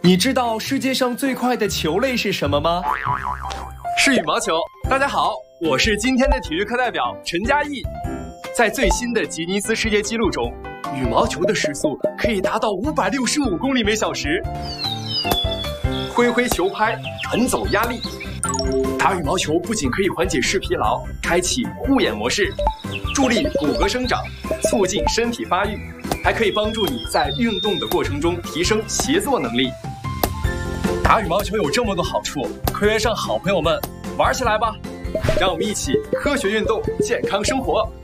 你知道世界上最快的球类是什么吗？ 是羽毛球。大家好，我是今天的体育课代表陈嘉译。在最新的吉尼斯世界纪录中，羽毛球的时速可以达到565公里每小时。挥挥球拍，传走压力。打羽毛球不仅可以缓解视疲劳，开启护眼模式，助力骨骼生长，促进身体发育，还可以帮助你在运动的过程中提升协作能力。打羽毛球有这么多好处，快约上好朋友们玩起来吧！让我们一起科学运动，健康生活。